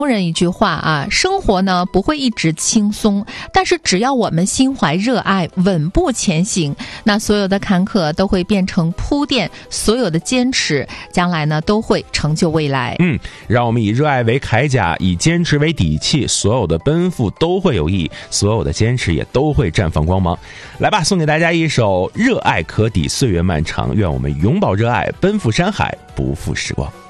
人一句话啊，生活呢不会一直轻松，但是只要我们心怀热爱，稳步前行，那所有的坎坷都会变成铺垫，所有的坚持将来呢都会成就未来。 让我们以热爱为铠甲，以坚持为底气，所有的奔赴都会有意义，所有的坚持也都会绽放光芒。来吧，送给大家一首《热爱可抵岁月漫长》，愿我们永葆热爱，奔赴山海，不负时光。